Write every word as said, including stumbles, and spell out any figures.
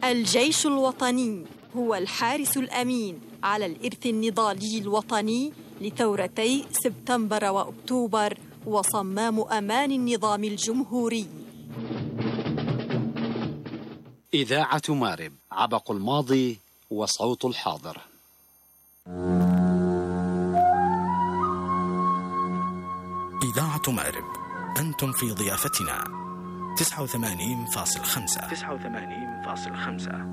الجيش الوطني هو الحارس الأمين على الإرث النضالي الوطني لثورتي سبتمبر وأكتوبر وصمام أمان النظام الجمهوري. إذاعة مارب، عبق الماضي وصوت الحاضر. إذاعة مارب، أنتم في ضيافتنا. تسعة وثمانين فاصلة خمسة.